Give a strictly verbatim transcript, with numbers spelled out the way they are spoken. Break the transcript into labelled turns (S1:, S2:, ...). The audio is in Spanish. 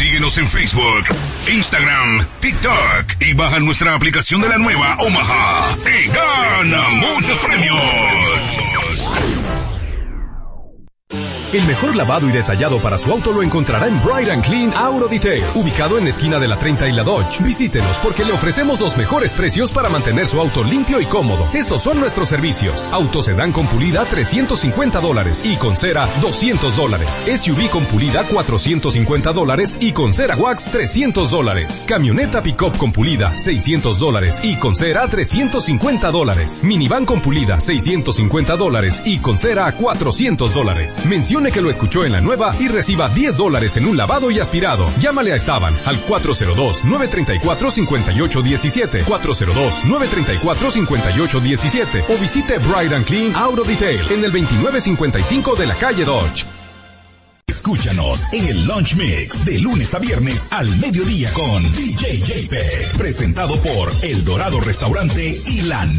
S1: Síguenos en Facebook, Instagram, TikTok y baja nuestra aplicación de la nueva Omaha y gana muchos premios.
S2: El mejor lavado y detallado para su auto lo encontrará en Bright and Clean Auto Detail, ubicado en la esquina de la treinta y la Dodge. Visítenos porque le ofrecemos los mejores precios para mantener su auto limpio y cómodo. Estos son nuestros servicios. Auto sedán con pulida trescientos cincuenta dólares y con cera doscientos dólares. S U V con pulida cuatrocientos cincuenta dólares y con cera wax trescientos dólares. Camioneta pick-up con pulida seiscientos dólares y con cera trescientos cincuenta dólares. Minivan con pulida seiscientos cincuenta dólares y con cera cuatrocientos dólares. Menciona que lo escuchó en la nueva y reciba diez dólares en un lavado y aspirado. Llámale a Esteban al cuatro cero dos, nueve tres cuatro, cinco ocho uno siete, cuatro cero dos, nueve tres cuatro, cinco ocho uno siete o visite Bright and Clean Auto Detail en el veintinueve cincuenta y cinco de la calle Dodge.
S3: Escúchanos en el Lunch Mix de lunes a viernes al mediodía con D J J P, presentado por El Dorado Restaurante y la